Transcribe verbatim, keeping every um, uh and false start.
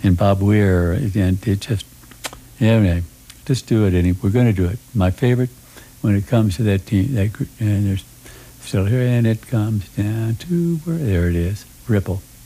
and Bob Weir, and it just, anyway, let's do it. Anyway, we're going to do it. My favorite when it comes to that team, that, and there's still here, and it comes down to where, there it is, Ripple.